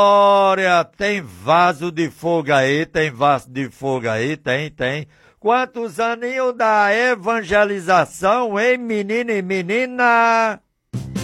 Olha, tem vaso de fogo aí, tem vaso de fogo aí, tem. Quantos aninhos da evangelização, hein, menino e menina?